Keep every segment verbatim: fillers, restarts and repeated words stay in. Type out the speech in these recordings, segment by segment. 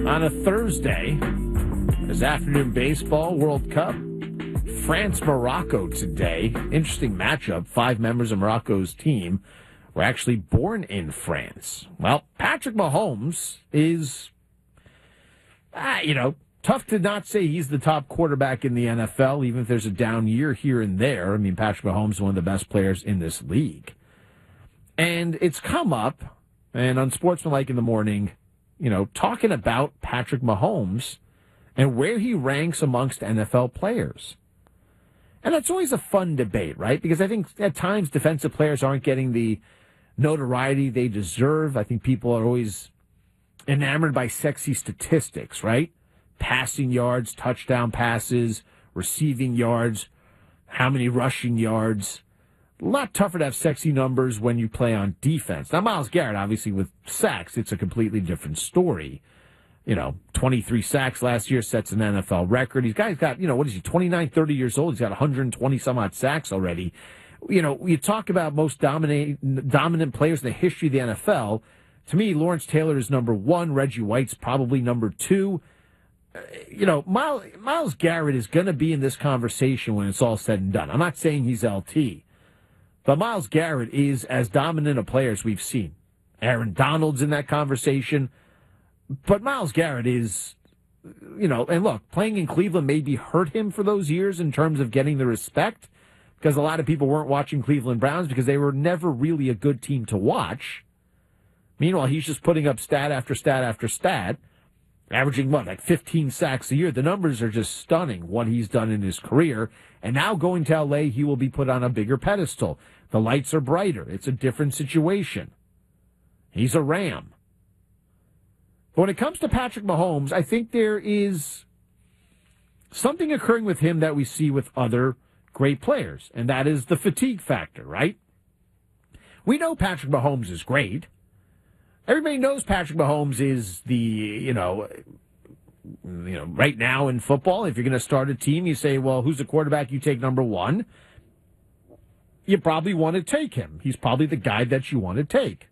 on a Thursday. There's afternoon baseball, World Cup. France-Morocco today. Interesting matchup. Five members of Morocco's team were actually born in France. Well, Patrick Mahomes is, ah, you know, tough to not say he's the top quarterback in the N F L, even if there's a down year here and there. I mean, Patrick Mahomes is one of the best players in this league. And it's come up, and on Sportsmanlike in the morning, you know, talking about Patrick Mahomes and where he ranks amongst N F L players. And that's always a fun debate, right? Because I think at times defensive players aren't getting the notoriety they deserve. I think people are always enamored by sexy statistics, right? Passing yards, touchdown passes, receiving yards, how many rushing yards. A lot tougher to have sexy numbers when you play on defense. Now, Myles Garrett, obviously, with sacks, it's a completely different story. You know, twenty-three sacks last year sets an N F L record. He's got, he's got, you know, what is he, twenty-nine, thirty years old. He's got one hundred twenty some odd sacks already. You know, you talk about most dominate, dominant players in the history of the N F L. To me, Lawrence Taylor is number one. Reggie White's probably number two. Uh, you know, Myles, Myles Garrett is going to be in this conversation when it's all said and done. I'm not saying he's L T, but Myles Garrett is as dominant a player as we've seen. Aaron Donald's in that conversation. But Myles Garrett is, you know, and look, playing in Cleveland maybe hurt him for those years in terms of getting the respect, because a lot of people weren't watching Cleveland Browns because they were never really a good team to watch. Meanwhile, he's just putting up stat after stat after stat, averaging, what, like fifteen sacks a year. The numbers are just stunning, what he's done in his career. And now going to L A, he will be put on a bigger pedestal. The lights are brighter. It's a different situation. He's a Ram. But when it comes to Patrick Mahomes, I think there is something occurring with him that we see with other great players, and that is the fatigue factor, right? We know Patrick Mahomes is great. Everybody knows Patrick Mahomes is the, you know, you know, right now in football, if you're going to start a team, you say, well, who's the quarterback you take number one? You probably want to take him. He's probably the guy that you want to take.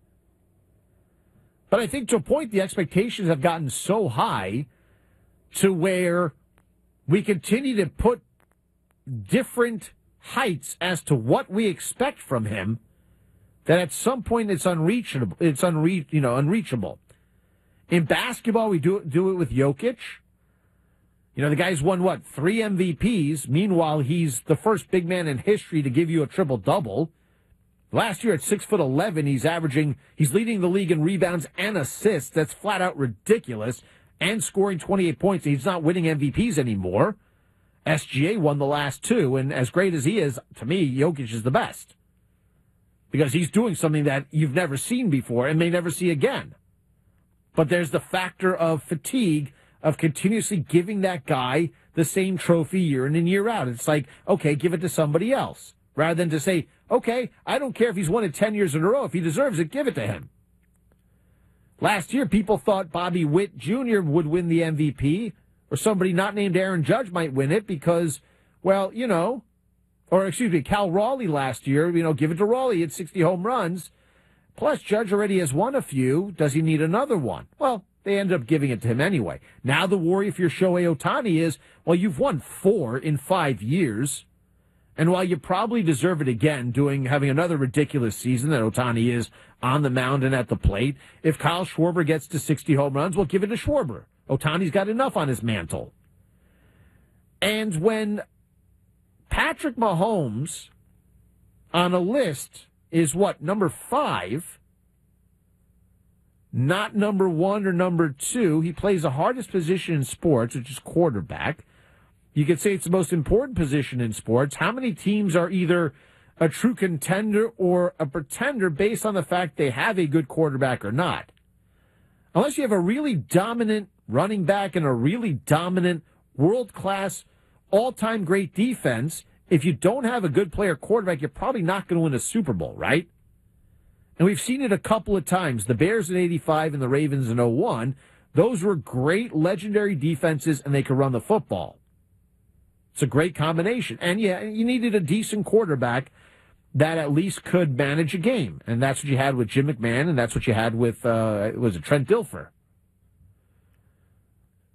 But I think to a point, the expectations have gotten so high to where we continue to put different heights as to what we expect from him, that at some point it's unreachable. It's unre- you know, unreachable. In basketball, we do, do it with Jokic. You know, the guy's won, what, three M V Ps. Meanwhile, he's the first big man in history to give you a triple-double. Last year at six foot eleven, he's averaging, he's leading the league in rebounds and assists. That's flat out ridiculous. And scoring twenty-eight points. He's not winning M V Ps anymore. S G A won the last two, and as great as he is, to me, Jokic is the best. Because he's doing something that you've never seen before and may never see again. But there's the factor of fatigue of continuously giving that guy the same trophy year in and year out. It's like, okay, give it to somebody else. Rather than to say, okay, I don't care if he's won it ten years in a row. If he deserves it, give it to him. Last year, people thought Bobby Witt Junior would win the M V P, or somebody not named Aaron Judge might win it because, well, you know, or excuse me, Cal Raleigh last year, you know, give it to Raleigh. He had sixty home runs. Plus, Judge already has won a few. Does he need another one? Well, they ended up giving it to him anyway. Now the worry if you're Shohei Ohtani is, well, you've won four in five years. And while you probably deserve it again, doing having another ridiculous season that Ohtani is on the mound and at the plate, if Kyle Schwarber gets to sixty home runs, well, give it to Schwarber. Ohtani's got enough on his mantle. And when Patrick Mahomes on a list is what, number five, not number one or number two, he plays the hardest position in sports, which is quarterback. You could say it's the most important position in sports. How many teams are either a true contender or a pretender based on the fact they have a good quarterback or not? Unless you have a really dominant running back and a really dominant, world-class, all-time great defense, if you don't have a good player quarterback, you're probably not going to win a Super Bowl, right? And we've seen it a couple of times. The Bears in eighty-five and the Ravens in oh one, those were great, legendary defenses, and they could run the football. It's a great combination. And, yeah, you needed a decent quarterback that at least could manage a game. And that's what you had with Jim McMahon, and that's what you had with, uh, was it Trent Dilfer?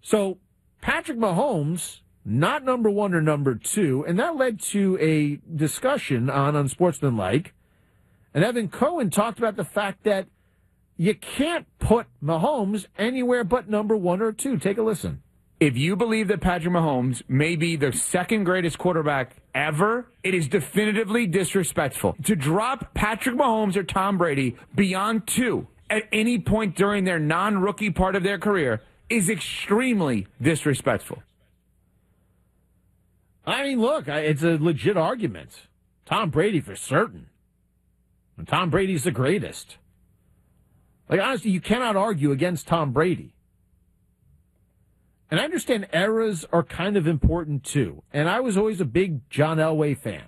So Patrick Mahomes, not number one or number two, and that led to a discussion on Unsportsmanlike. And Evan Cohen talked about the fact that you can't put Mahomes anywhere but number one or two. Take a listen. If you believe that Patrick Mahomes may be the second greatest quarterback ever, it is definitively disrespectful. To drop Patrick Mahomes or Tom Brady beyond two at any point during their non-rookie part of their career is extremely disrespectful. I mean, look, it's a legit argument. Tom Brady for certain. And Tom Brady's the greatest. Like, honestly, you cannot argue against Tom Brady. And I understand eras are kind of important, too. And I was always a big John Elway fan.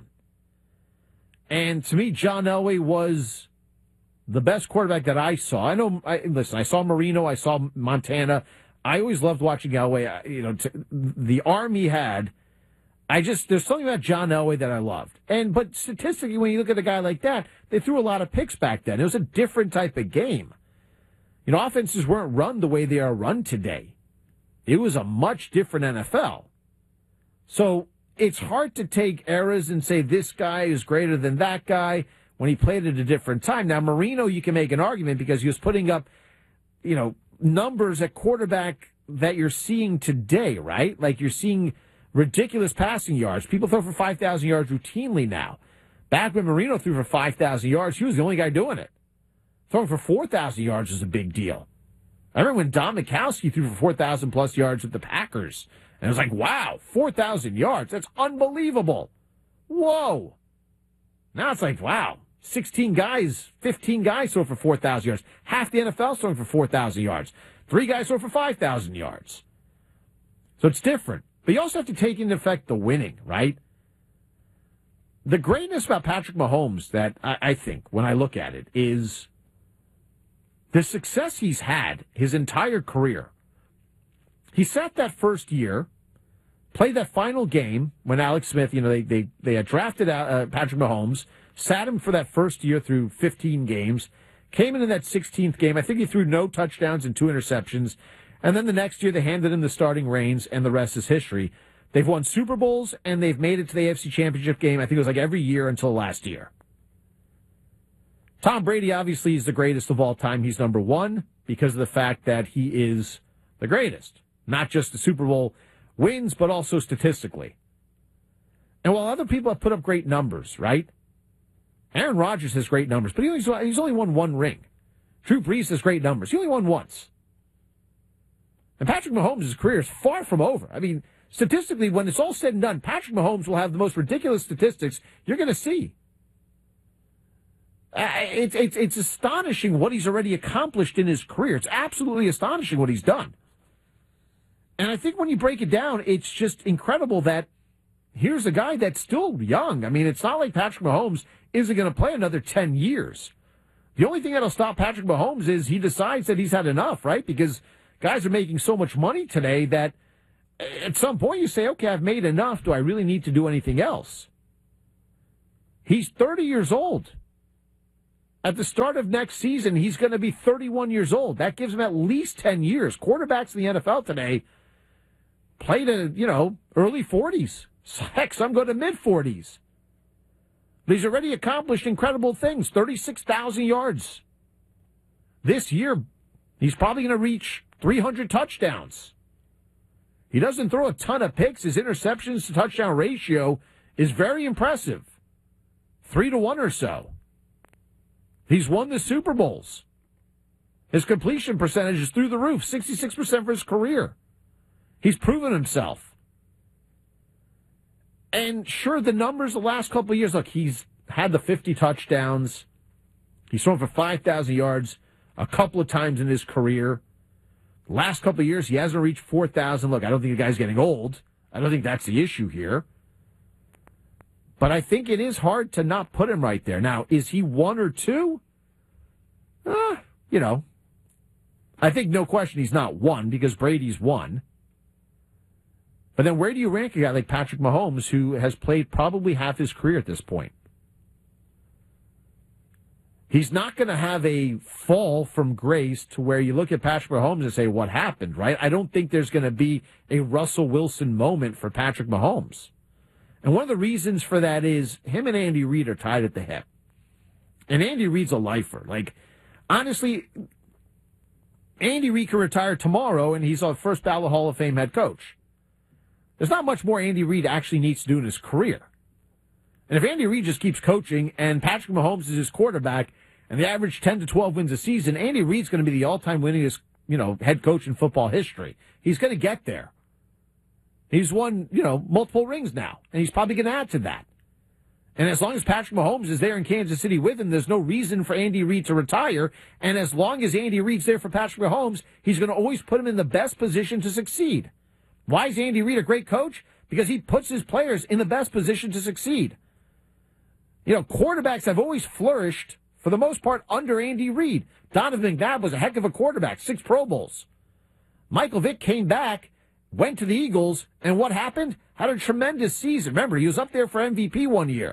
And to me, John Elway was the best quarterback that I saw. I know, I, listen, I saw Marino, I saw Montana. I always loved watching Elway. You know, t- the arm he had, I just, there's something about John Elway that I loved. And, but statistically, when you look at a guy like that, they threw a lot of picks back then. It was a different type of game. You know, offenses weren't run the way they are run today. It was a much different N F L. So it's hard to take eras and say this guy is greater than that guy when he played at a different time. Now, Marino, you can make an argument because he was putting up, you know, numbers at quarterback that you're seeing today, right? Like you're seeing ridiculous passing yards. People throw for five thousand yards routinely now. Back when Marino threw for five thousand yards, he was the only guy doing it. Throwing for four thousand yards is a big deal. I remember when Don Mikowski threw for four thousand plus yards with the Packers. And it was like, wow, four thousand yards. That's unbelievable. Whoa. Now it's like, wow, sixteen guys, fifteen guys throw for four thousand yards. Half the N F L throwing for four thousand yards. Three guys throw for five thousand yards. So it's different. But you also have to take into effect the winning, right? The greatness about Patrick Mahomes that I, I think, when I look at it, is the success he's had his entire career. He sat that first year, played that final game when Alex Smith, you know, they they, they had drafted uh, Patrick Mahomes, sat him for that first year through fifteen games, came in in that sixteenth game. I think he threw no touchdowns and two interceptions. And then the next year they handed him the starting reins, and the rest is history. They've won Super Bowls, and they've made it to the A F C Championship game, I think it was like every year until last year. Tom Brady obviously is the greatest of all time. He's number one because of the fact that he is the greatest. Not just the Super Bowl wins, but also statistically. And while other people have put up great numbers, right? Aaron Rodgers has great numbers, but he's only, he's only won one ring. Drew Brees has great numbers. He only won once. And Patrick Mahomes' career is far from over. I mean, statistically, when it's all said and done, Patrick Mahomes will have the most ridiculous statistics you're going to see. Uh, it's, it's, it's astonishing what he's already accomplished in his career. It's absolutely astonishing what he's done. And I think when you break it down, it's just incredible that here's a guy that's still young. I mean, it's not like Patrick Mahomes isn't going to play another ten years. The only thing that'll stop Patrick Mahomes is he decides that he's had enough, right? Because guys are making so much money today that at some point you say, okay, I've made enough. Do I really need to do anything else? He's thirty years old. At the start of next season, he's going to be thirty-one years old. That gives him at least ten years. Quarterbacks in the N F L today play to, you know, early forties. Heck, some go to mid-forties. But he's already accomplished incredible things. thirty-six thousand yards. This year, he's probably going to reach three hundred touchdowns. He doesn't throw a ton of picks. His interceptions to touchdown ratio is very impressive. Three to one or so. He's won the Super Bowls. His completion percentage is through the roof, sixty-six percent for his career. He's proven himself. And sure, the numbers the last couple of years, look, he's had the fifty touchdowns. He's thrown for five thousand yards a couple of times in his career. Last couple of years, he hasn't reached four thousand. Look, I don't think the guy's getting old. I don't think that's the issue here. But I think it is hard to not put him right there. Now, is he one or two? Uh, you know, I think no question he's not one because Brady's one. But then where do you rank a guy like Patrick Mahomes who has played probably half his career at this point? He's not going to have a fall from grace to where you look at Patrick Mahomes and say, what happened, right? I don't think there's going to be a Russell Wilson moment for Patrick Mahomes. And one of the reasons for that is him and Andy Reid are tied at the hip. And Andy Reid's a lifer. Like, honestly, Andy Reid can retire tomorrow and he's a first ballot Hall of Fame head coach. There's not much more Andy Reid actually needs to do in his career. And if Andy Reid just keeps coaching and Patrick Mahomes is his quarterback and they average ten to twelve wins a season, Andy Reid's going to be the all-time winningest, you know, head coach in football history. He's going to get there. He's won, you know, multiple rings now, and he's probably going to add to that. And as long as Patrick Mahomes is there in Kansas City with him, there's no reason for Andy Reid to retire. And as long as Andy Reid's there for Patrick Mahomes, he's going to always put him in the best position to succeed. Why is Andy Reid a great coach? Because he puts his players in the best position to succeed. You know, quarterbacks have always flourished, for the most part, under Andy Reid. Donovan McNabb was a heck of a quarterback, six Pro Bowls. Michael Vick came back, went to the Eagles, and what happened? Had a tremendous season. Remember, he was up there for M V P one year.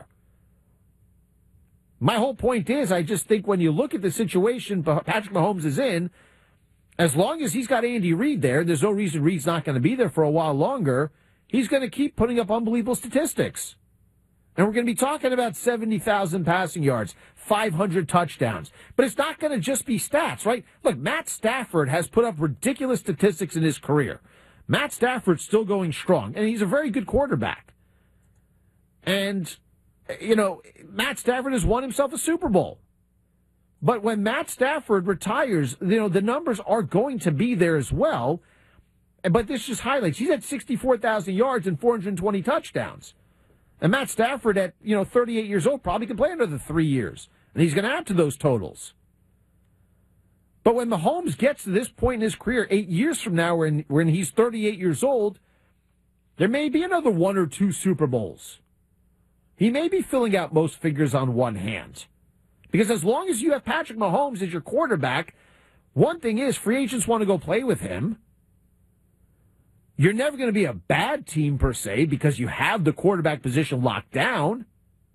My whole point is, I just think when you look at the situation Patrick Mahomes is in, as long as he's got Andy Reid there, there's no reason Reid's not going to be there for a while longer, he's going to keep putting up unbelievable statistics. And we're going to be talking about seventy thousand passing yards, five hundred touchdowns. But it's not going to just be stats, right? Look, Matt Stafford has put up ridiculous statistics in his career. Matt Stafford's still going strong, and he's a very good quarterback. And, you know, Matt Stafford has won himself a Super Bowl. But when Matt Stafford retires, you know, the numbers are going to be there as well. But this just highlights, he's at sixty-four thousand yards and four hundred twenty touchdowns. And Matt Stafford at, you know, thirty-eight years old probably can play another three years. And he's going to add to those totals. But when Mahomes gets to this point in his career, eight years from now, when, when he's thirty-eight years old, there may be another one or two Super Bowls. He may be filling out most figures on one hand. Because as long as you have Patrick Mahomes as your quarterback, one thing is free agents want to go play with him. You're never going to be a bad team, per se, because you have the quarterback position locked down.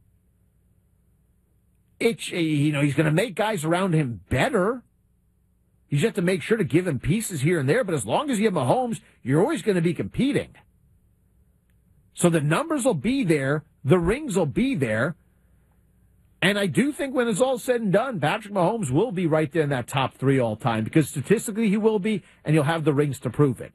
It's, you know, he's going to make guys around him better. You just have to make sure to give him pieces here and there. But as long as you have Mahomes, you're always going to be competing. So the numbers will be there. The rings will be there. And I do think when it's all said and done, Patrick Mahomes will be right there in that top three all time. Because statistically he will be, and he'll have the rings to prove it.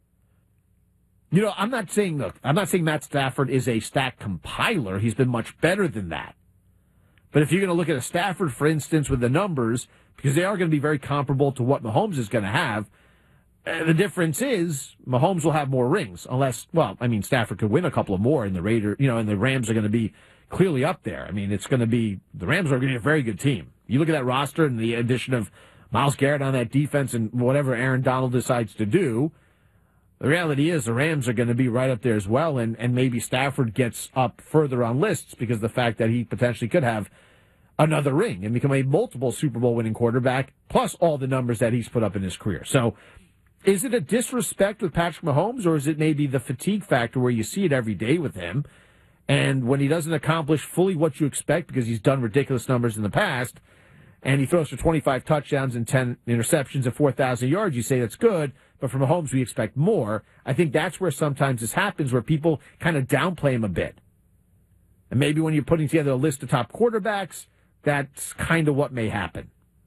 You know, I'm not saying, look, I'm not saying Matt Stafford is a stat compiler. He's been much better than that. But if you're going to look at a Stafford, for instance, with the numbers, because they are going to be very comparable to what Mahomes is going to have, uh, the difference is Mahomes will have more rings, unless, well, I mean, Stafford could win a couple of more, and the Raiders, you know, and the Rams are going to be clearly up there. I mean, it's going to be, the Rams are going to be a very good team. You look at that roster and the addition of Myles Garrett on that defense and whatever Aaron Donald decides to do, the reality is the Rams are going to be right up there as well, and, and maybe Stafford gets up further on lists because of the fact that he potentially could have another ring and become a multiple Super Bowl winning quarterback, plus all the numbers that he's put up in his career. So is it a disrespect with Patrick Mahomes, or is it maybe the fatigue factor where you see it every day with him, and when he doesn't accomplish fully what you expect because he's done ridiculous numbers in the past, and he throws for twenty-five touchdowns and ten interceptions and four thousand yards, you say that's good, but from Mahomes we expect more. I think that's where sometimes this happens, where people kind of downplay him a bit. And maybe when you're putting together a list of top quarterbacks, that's kind of what may happen.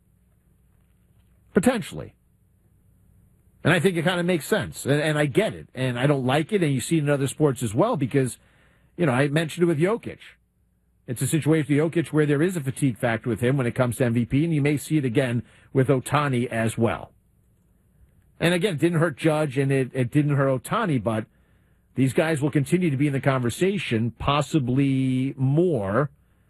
Potentially. And I think it kind of makes sense. And, and I get it. And I don't like it. And you see it in other sports as well because, you know, I mentioned it with Jokic. It's a situation with Jokic where there is a fatigue factor with him when it comes to M V P. And you may see it again with Ohtani as well. And again, it didn't hurt Judge and it, it didn't hurt Ohtani, but these guys will continue to be in the conversation, possibly more.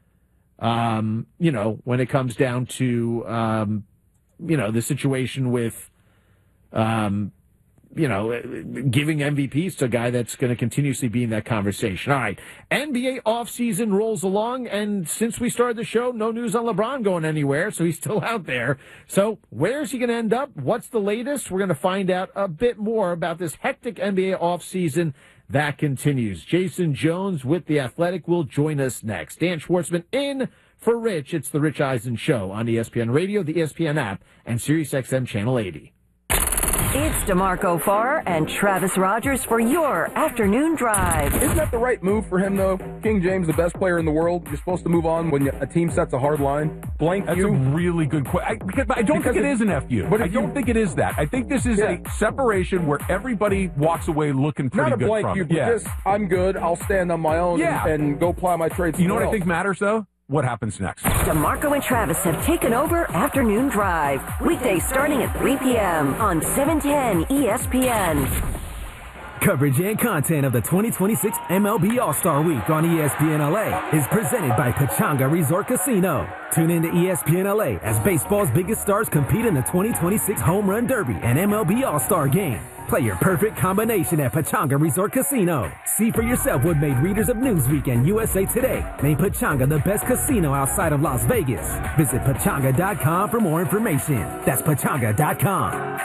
Um, you know, when it comes down to, um, you know, the situation with, um, you know, giving M V Ps to a guy that's going to continuously be in that conversation. All right. N B A offseason rolls along, and since we started the show, no news on LeBron going anywhere, so he's still out there. So where's he going to end up? What's the latest? We're going to find out a bit more about this hectic N B A offseason that continues. Jason Jones with The Athletic will join us next. Dan Schwartzman in For Rich, it's the Rich Eisen Show on E S P N Radio, the E S P N app, and SiriusXM Channel eighty. It's DeMarco Farr and Travis Rogers for your afternoon drive. Isn't that the right move for him, though? King James, the best player in the world. You're supposed to move on when a team sets a hard line. Blank That's you. a really good question. I, I don't Because think it if- is an F U. but I if don't you- think it is that. I think this is Yeah. a separation where everybody walks away looking pretty Not a good blank from you, it. but Yeah. just, I'm good. I'll stand on my own Yeah. and, and go ply my trade. You know what I somewhere think else. matters, though? What happens next? DeMarco and Travis have taken over Afternoon Drive. Weekdays starting at three p.m. on seven ten E S P N. Coverage and content of the twenty twenty-six M L B All-Star Week on E S P N L A is presented by Pechanga Resort Casino. Tune in to E S P N L A as baseball's biggest stars compete in the twenty twenty-six Home Run Derby and M L B All-Star Game. Play your perfect combination at Pechanga Resort Casino. See for yourself what made readers of Newsweek and U S A Today name Pechanga the best casino outside of Las Vegas. Visit Pechanga dot com for more information. That's Pechanga dot com.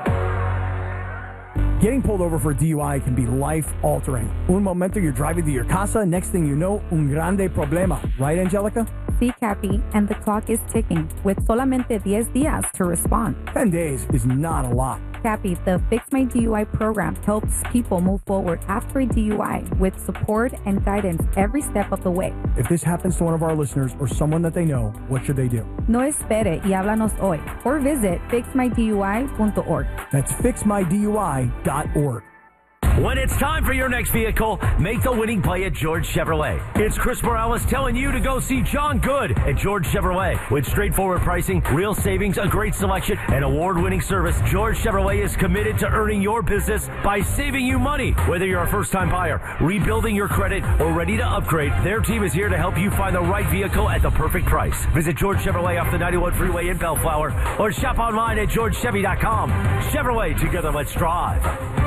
Getting pulled over for a D U I can be life-altering. Un momento you're driving to your casa, next thing you know, un grande problema. Right, Angelica? Sí, Cappy, and the clock is ticking, with solamente diez días to respond. Ten days is not a lot. Cappy, the Fix My D U I program helps people move forward after a D U I with support and guidance every step of the way. If this happens to one of our listeners or someone that they know, what should they do? No espere y háblanos hoy, or visit fix my D U I dot org. That's fix my D U I dot org. When it's time for your next vehicle, make the winning play at George Chevrolet. It's Chris Morales telling you to go see John Good at George Chevrolet. With straightforward pricing, real savings, a great selection, and award-winning service, George Chevrolet is committed to earning your business by saving you money. Whether you're a first-time buyer, rebuilding your credit, or ready to upgrade, their team is here to help you find the right vehicle at the perfect price. Visit George Chevrolet off the ninety-one freeway in Bellflower, or shop online at george chevy dot com. Chevrolet, together let's drive.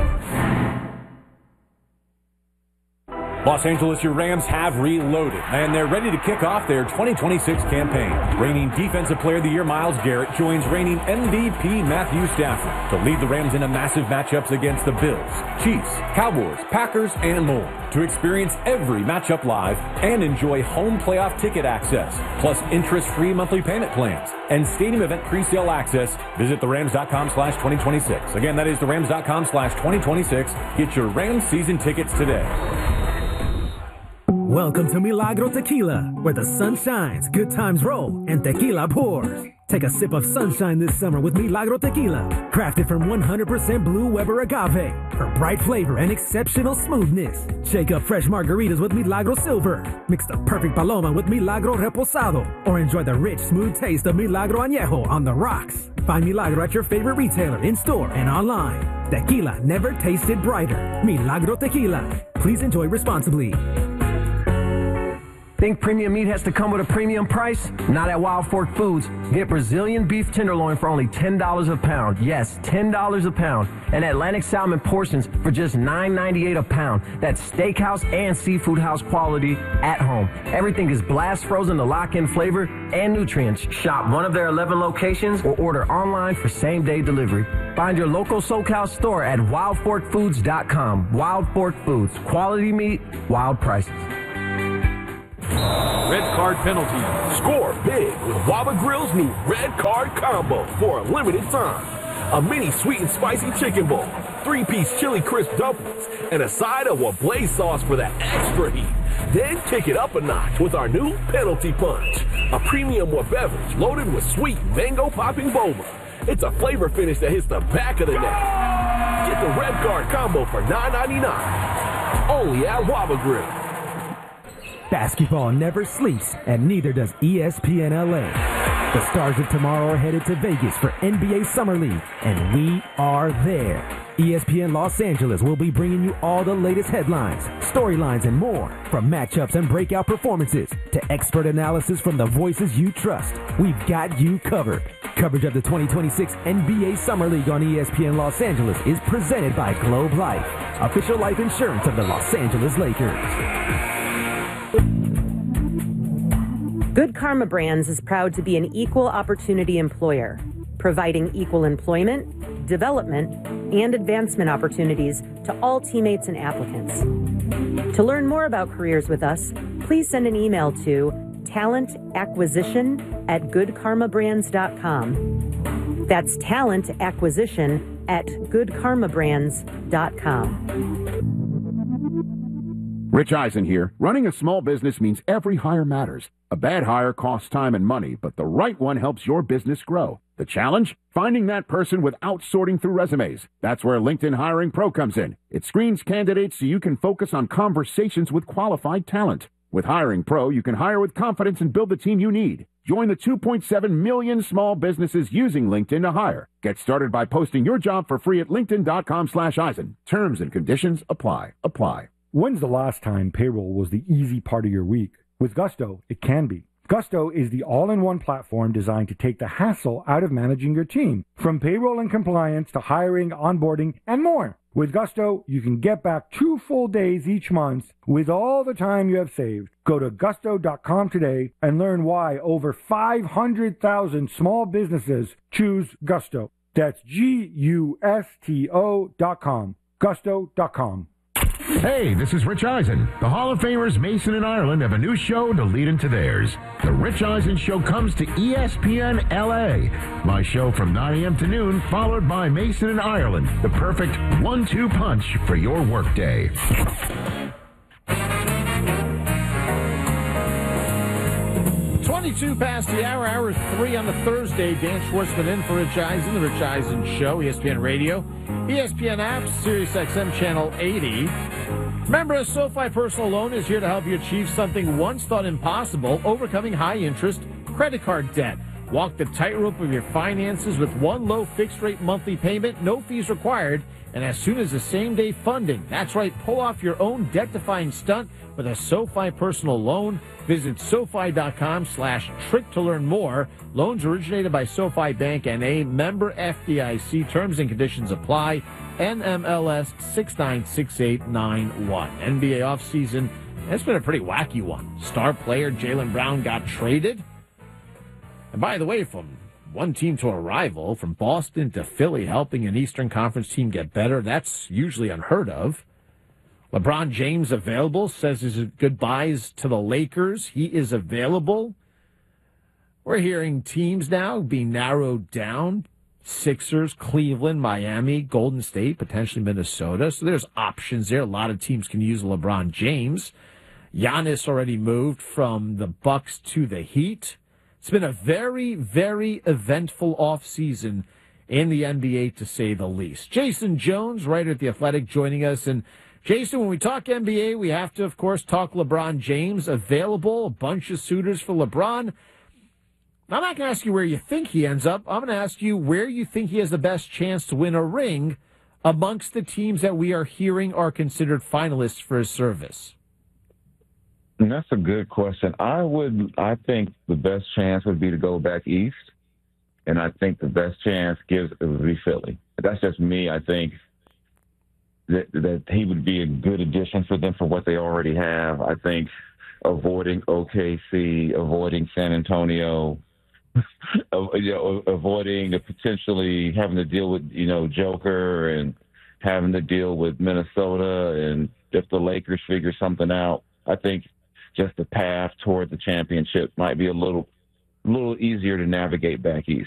Los Angeles, your Rams have reloaded, and they're ready to kick off their twenty twenty-six campaign. Reigning Defensive Player of the Year Myles Garrett joins reigning M V P Matthew Stafford to lead the Rams into massive matchups against the Bills, Chiefs, Cowboys, Packers, and more. To experience every matchup live and enjoy home playoff ticket access, plus interest-free monthly payment plans and stadium event pre-sale access, visit the rams dot com slash twenty twenty-six. Again, that is the rams dot com slash twenty twenty-six. Get your Rams season tickets today. Welcome to Milagro Tequila, where the sun shines, good times roll, and tequila pours. Take a sip of sunshine this summer with Milagro Tequila, crafted from one hundred percent Blue Weber agave for bright flavor and exceptional smoothness. Shake up fresh margaritas with Milagro Silver. Mix the perfect Paloma with Milagro Reposado, or enjoy the rich, smooth taste of Milagro Añejo on the rocks. Find Milagro at your favorite retailer, in-store, and online. Tequila never tasted brighter. Milagro Tequila. Please enjoy responsibly. Think premium meat has to come with a premium price? Not at Wild Fork Foods. Get Brazilian beef tenderloin for only ten dollars a pound. Yes, ten dollars a pound. And Atlantic salmon portions for just nine ninety-eight a pound. That's steakhouse and seafood house quality at home. Everything is blast frozen to lock in flavor and nutrients. Shop one of their eleven locations or order online for same-day delivery. Find your local SoCal store at wild fork foods dot com. Wild Fork Foods. Quality meat, wild prices. Red card penalty. Score big with Waba Grill's new red card combo for a limited time. A mini sweet and spicy chicken bowl, three-piece chili crisp dumplings, and a side of Wablaze sauce for that extra heat. Then kick it up a notch with our new Penalty Punch, a premium Wa beverage loaded with sweet mango popping boba. It's a flavor finish that hits the back of the neck. Get the red card combo for nine ninety-nine. Only at Waba Grill. Basketball never sleeps, and neither does E S P N L A. The stars of tomorrow are headed to Vegas for N B A Summer League, and we are there. E S P N Los Angeles will be bringing you all the latest headlines, storylines, and more. From matchups and breakout performances to expert analysis from the voices you trust, we've got you covered. Coverage of the twenty twenty-six N B A Summer League on E S P N Los Angeles is presented by Globe Life, official life insurance of the Los Angeles Lakers. Good Karma Brands is proud to be an equal opportunity employer, providing equal employment, development, and advancement opportunities to all teammates and applicants. To learn more about careers with us, please send an email to talent acquisition at good karma brands dot com. That's talent acquisition at good karma brands dot com. Rich Eisen here. Running a small business means every hire matters. A bad hire costs time and money, but the right one helps your business grow. The challenge? Finding that person without sorting through resumes. That's where LinkedIn Hiring Pro comes in. It screens candidates so you can focus on conversations with qualified talent. With Hiring Pro, you can hire with confidence and build the team you need. Join the two point seven million small businesses using LinkedIn to hire. Get started by posting your job for free at linkedin.com slash Eisen. Terms and conditions apply. Apply. When's the last time payroll was the easy part of your week? With Gusto, it can be. Gusto is the all-in-one platform designed to take the hassle out of managing your team, from payroll and compliance to hiring, onboarding, and more. With Gusto, you can get back two full days each month with all the time you have saved. Go to gusto dot com today and learn why over five hundred thousand small businesses choose Gusto. That's G U S T O dot com. gusto dot com. Hey, this is Rich Eisen. The Hall of Famers Mason and Ireland have a new show to lead into theirs. The Rich Eisen Show comes to E S P N L A. My show from nine a.m. to noon, followed by Mason and Ireland. The perfect one two punch for your workday. twenty-two past the hour, hour three on the Thursday. Dan Schwartzman in for Rich Eisen, The Rich Eisen Show, E S P N Radio, E S P N app, Sirius X M Channel eighty. Remember, a SoFi personal loan is here to help you achieve something once thought impossible, overcoming high-interest credit card debt. Walk the tightrope of your finances with one low fixed-rate monthly payment, no fees required, and as soon as the same-day funding. That's right, pull off your own debt-defying stunt with a SoFi personal loan. Visit SoFi.com slash trick to learn more. Loans originated by SoFi Bank N A, member F D I C. Terms and conditions apply. N M L S six nine six eight nine one. N B A offseason, it's been a pretty wacky one. Star player Jaylen Brown got traded. And by the way, from one team to a rival, from Boston to Philly, helping an Eastern Conference team get better, that's usually unheard of. LeBron James available, says his goodbyes to the Lakers. He is available. We're hearing teams now being narrowed down. Sixers, Cleveland, Miami, Golden State, potentially Minnesota. So there's options there. A lot of teams can use LeBron James. Giannis already moved from the Bucks to the Heat. It's been a very, very eventful offseason in the N B A, to say the least. Jason Jones, writer at The Athletic, joining us. And Jason, when we talk N B A, we have to, of course, talk LeBron James. Available, a bunch of suitors for LeBron. I'm not going to ask you where you think he ends up. I'm going to ask you where you think he has the best chance to win a ring amongst the teams that we are hearing are considered finalists for his service. And that's a good question. I would, I think the best chance would be to go back east, and I think the best chance gives it would be Philly. That's just me. I think that that he would be a good addition for them for what they already have. I think avoiding O K C, avoiding San Antonio, you know, avoiding potentially having to deal with, you know, Joker and having to deal with Minnesota, and if the Lakers figure something out, I think just the path toward the championship might be a little, little easier to navigate back east.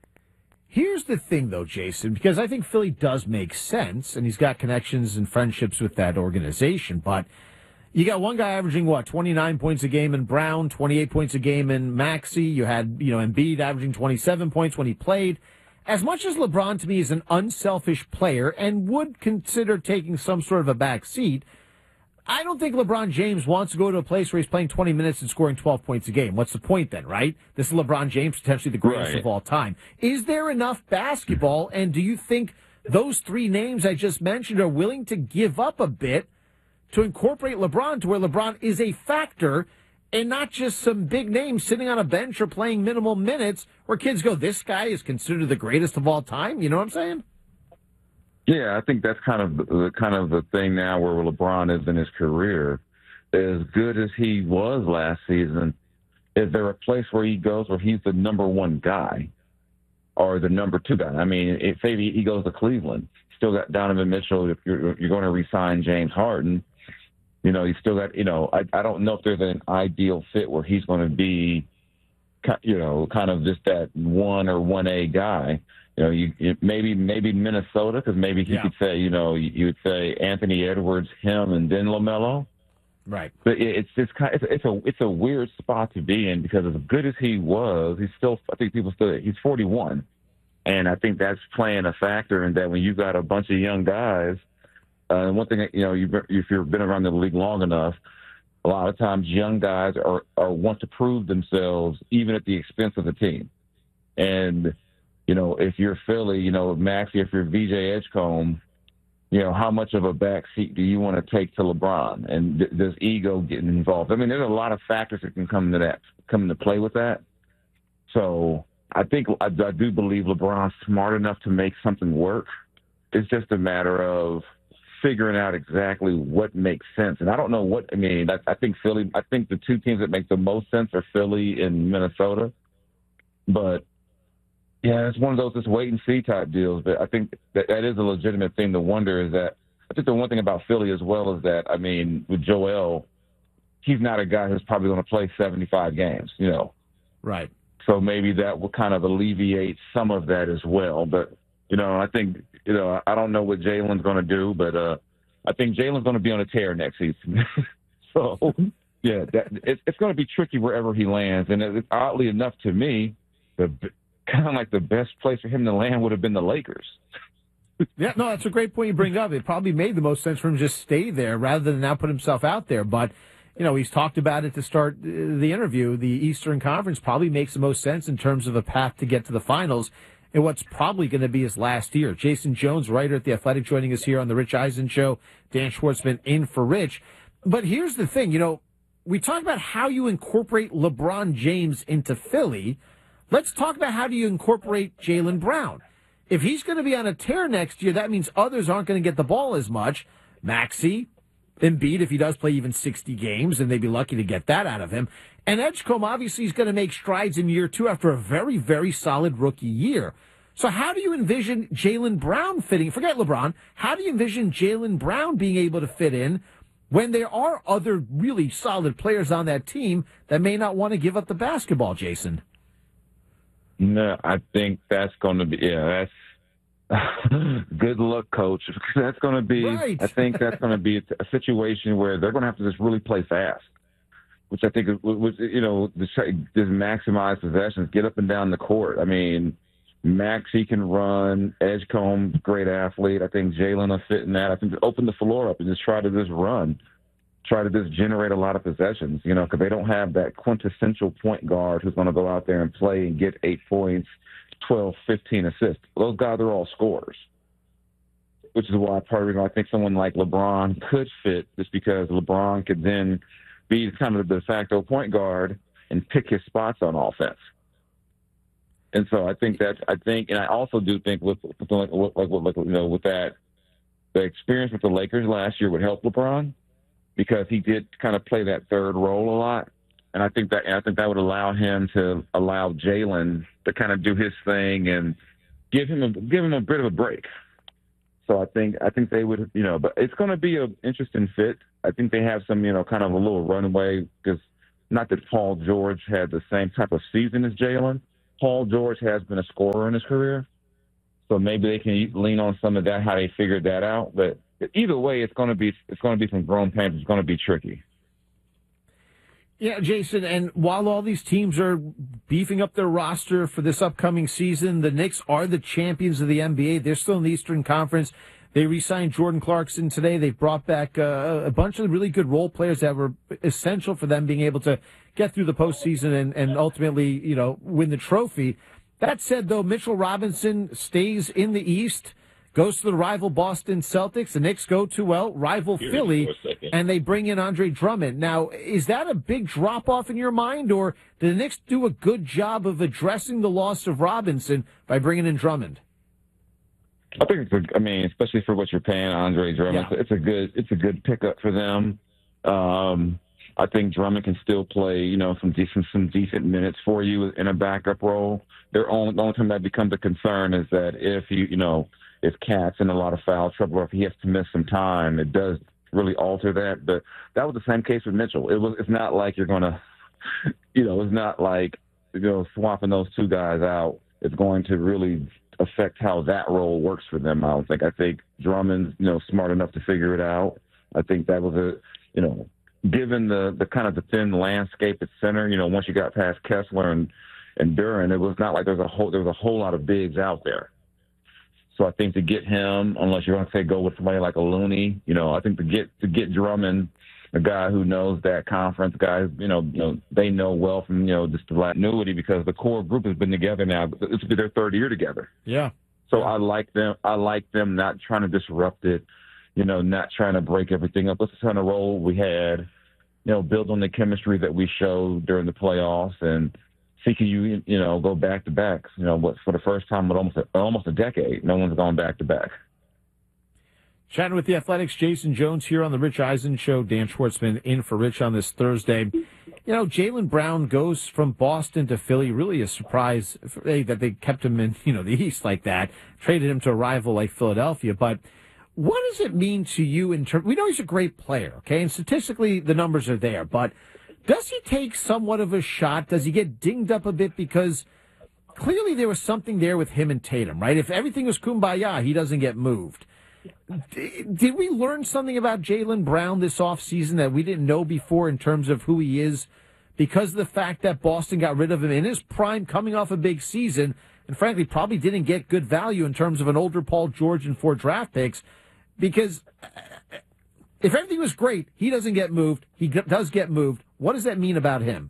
Here's the thing, though, Jason, because I think Philly does make sense, and he's got connections and friendships with that organization. But you got one guy averaging, what, twenty-nine points a game in Brown, twenty-eight points a game in Maxey. You had, you know, Embiid averaging twenty-seven points when he played. As much as LeBron, to me, is an unselfish player and would consider taking some sort of a back seat, I don't think LeBron James wants to go to a place where he's playing twenty minutes and scoring twelve points a game. What's the point then, right? This is LeBron James, potentially the greatest right. of all time. Is there enough basketball, and do you think those three names I just mentioned are willing to give up a bit to incorporate LeBron to where LeBron is a factor and not just some big name sitting on a bench or playing minimal minutes where kids go, this guy is considered the greatest of all time? You know what I'm saying? Yeah, I think that's kind of the kind of the thing now where LeBron is in his career. As good as he was last season, is there a place where he goes where he's the number one guy or the number two guy? I mean, if maybe he goes to Cleveland, still got Donovan Mitchell. If you're, you're going to re-sign James Harden, You know, he's still got, you know, I, I don't know if there's an ideal fit where he's going to be, you know, kind of just that one or one A guy. You know, you, you maybe maybe Minnesota, because maybe he Yeah. could say, you know, you, you would say Anthony Edwards, him, and then LaMelo. Right. But it, it's just kind of, it's, it's a it's a weird spot to be in, because as good as he was, he's still, I think people still, he's forty-one. And I think that's playing a factor in that when you've got a bunch of young guys, uh, and one thing, you know, you've, if you've been around the league long enough, a lot of times young guys are, are want to prove themselves even at the expense of the team. And, you know, if you're Philly, you know, Maxey, if you're V J Edgecombe, you know, how much of a backseat do you want to take to LeBron? And th- does ego get involved? I mean, there's a lot of factors that can come into that, come into play with that. So I think I, I do believe LeBron's smart enough to make something work. It's just a matter of figuring out exactly what makes sense. And I don't know what, I mean, I, I think Philly, I think the two teams that make the most sense are Philly and Minnesota. But, yeah, it's one of those just wait and see type deals. But I think that, that is a legitimate thing to wonder is that, I think the one thing about Philly as well is that, I mean, with Joel, he's not a guy who's probably going to play seventy-five games, you know. Right. So maybe that will kind of alleviate some of that as well. But, you know, I think, you know, I don't know what Jalen's going to do, but uh, I think Jalen's going to be on a tear next season. So, yeah, that, it, it's going to be tricky wherever he lands. And it, oddly enough to me, the kind of like the best place for him to land would have been the Lakers. Yeah, no, that's a great point you bring up. It probably made the most sense for him to just stay there rather than now put himself out there. But, you know, he's talked about it to start the interview. The Eastern Conference probably makes the most sense in terms of a path to get to the finals in what's probably going to be his last year. Jason Jones, writer at The Athletic, joining us here on the Rich Eisen Show. Dan Schwartzman in for Rich. But here's the thing, you know, we talk about how you incorporate LeBron James into Philly. Let's talk about how do you incorporate Jaylen Brown. If he's going to be on a tear next year, that means others aren't going to get the ball as much. Maxey, Embiid, if he does play even sixty games, and they'd be lucky to get that out of him. And Edgecombe, obviously, is going to make strides in year two after a very, very solid rookie year. So how do you envision Jaylen Brown fitting? Forget LeBron. How do you envision Jaylen Brown being able to fit in when there are other really solid players on that team that may not want to give up the basketball, Jason? No, I think that's going to be, yeah, that's good luck, coach. That's going to be, right. I think that's going to be a situation where they're going to have to just really play fast, which I think was, you know, just, just maximize possessions, get up and down the court. I mean, Max, he can run. Edgecombe, great athlete. I think Jaylen will fit in that. I think open the floor up and just try to just run. Try to just generate a lot of possessions, you know, because they don't have that quintessential point guard who's going to go out there and play and get eight points, twelve, fifteen assists. Those guys are all scorers, which is why part of the reason I think someone like LeBron could fit, just because LeBron could then be kind of the de facto point guard and pick his spots on offense. And so I think that I think, and I also do think with, with like, like, like you know, with that, the experience with the Lakers last year would help LeBron, because he did kind of play that third role a lot. And I think that and I think that would allow him to allow Jaylen to kind of do his thing and give him a give him a bit of a break. So I think I think they would, you know, but it's going to be an interesting fit. I think they have some, you know, kind of a little runway, because not that Paul George had the same type of season as Jaylen. Paul George has been a scorer in his career, so maybe they can lean on some of that, how they figured that out. But either way, it's going to be it's going to be some grown pains. It's going to be tricky. Yeah, Jason, and while all these teams are beefing up their roster for this upcoming season, the Knicks are the champions of the N B A. They're still in the Eastern Conference. They re-signed Jordan Clarkson today. They brought back uh, a bunch of really good role players that were essential for them being able to get through the postseason and, and ultimately, you know, win the trophy. That said, though, Mitchell Robinson stays in the East, goes to the rival Boston Celtics. The Knicks go to, well, rival Here, Philly, and they bring in Andre Drummond. Now, is that a big drop-off in your mind, or did the Knicks do a good job of addressing the loss of Robinson by bringing in Drummond? I think it's a, I mean, especially for what you're paying Andre Drummond, Yeah. it's a good it's a good pickup for them. Um, I think Drummond can still play, you know, some decent some decent minutes for you in a backup role. Their only the only time that becomes a concern is that if you you know if Cat's in a lot of foul trouble or if he has to miss some time, it does really alter that. But that was the same case with Mitchell. It was. It's not like you're going to, you know, it's not like, you know, swapping those two guys out is going to really affect how that role works for them. I don't think. I think Drummond's, you know, smart enough to figure it out. I think that was a, you know, given the, the kind of the thin landscape at center, you know, once you got past Kessler and, and Duren, it was not like there was a whole, there was a whole lot of bigs out there. So I think to get him, unless you're going to say go with somebody like a Looney, you know, I think to get, to get Drummond, a guy who knows that conference, guys, you know, you know, they know well from, you know, just the continuity because the core group has been together now. This will be their third year together. Yeah. So I like them. I like them not trying to disrupt it, you know, not trying to break everything up. Let's kind of roll we had, you know, build on the chemistry that we showed during the playoffs and see can you, you know, go back to back. You know, what for the first time in almost a, almost a decade, no one's gone back to back. Chatting with the Athletics' Jason Jones here on the Rich Eisen Show. Dan Schwartzman in for Rich on this Thursday. You know, Jaylen Brown goes from Boston to Philly. Really a surprise that they kept him in, you know, the East like that. Traded him to a rival like Philadelphia. But what does it mean to you in terms? We know he's a great player, okay, and statistically the numbers are there. But does he take somewhat of a shot? Does he get dinged up a bit because clearly there was something there with him and Tatum, right? If everything was kumbaya, he doesn't get moved. Did we learn something about Jaylen Brown this offseason that we didn't know before in terms of who he is because of the fact that Boston got rid of him in his prime coming off a big season and, frankly, probably didn't get good value in terms of an older Paul George and four draft picks? Because if everything was great, he doesn't get moved. He does get moved. What does that mean about him?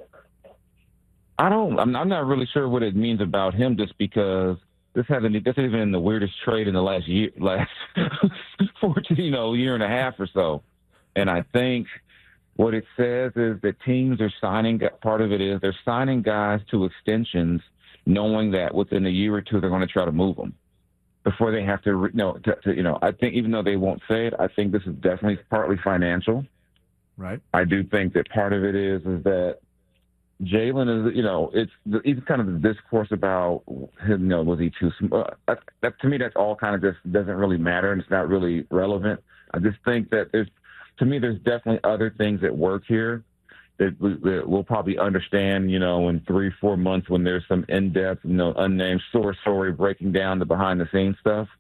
I don't. I'm, I'm not really sure what it means about him just because This hasn't. This hasn't been the weirdest trade in the last year, last fourteen, you know, year and a half or so. And I think what it says is that teams are signing. Part of it is they're signing guys to extensions, knowing that within a year or two they're going to try to move them before they have to. You know, to, to, you know. I think even though they won't say it, I think this is definitely partly financial. Right. I do think that part of it is is that Jaylen is, you know, it's the, even kind of the discourse about him, you know, was he too small? Uh, that, to me, that's all kind of just doesn't really matter and it's not really relevant. I just think that there's, to me, there's definitely other things at work here that, we, that we'll probably understand, you know, in three, four months when there's some in-depth, you know, unnamed source story breaking down the behind-the-scenes stuff.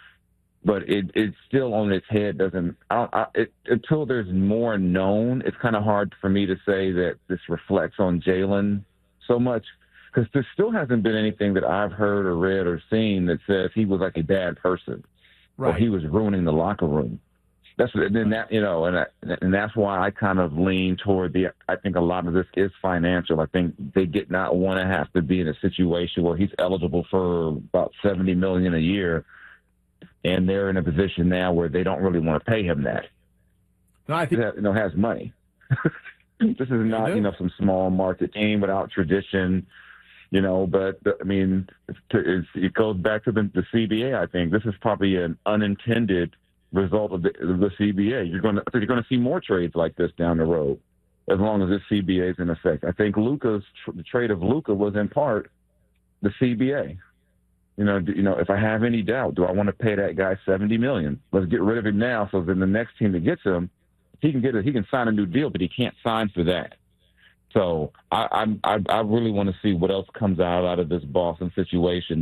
But it it's still on its head. Doesn't I don't, I, it, until there's more known. It's kind of hard for me to say that this reflects on Jaylen so much because there still hasn't been anything that I've heard or read or seen that says he was like a bad person right. or he was ruining the locker room. That's then that you know, and I, and that's why I kind of lean toward the. I think a lot of this is financial. I think they did not want to have to be in a situation where he's eligible for about seventy million dollars a year. And they're in a position now where they don't really want to pay him that. No, I think you know has money. This is not you know some small market team without tradition, you know. But I mean, it's, it goes back to the, the C B A. I think this is probably an unintended result of the, the C B A. You're going to you're going to see more trades like this down the road, as long as this C B A is in effect. I think Luka's the trade of Luka was in part the C B A. You know, do, you know, if I have any doubt, do I want to pay that guy seventy million dollars? Let's get rid of him now, so then the next team that gets him, he can get a, he can sign a new deal, but he can't sign for that. So I I I really want to see what else comes out out of this Boston situation.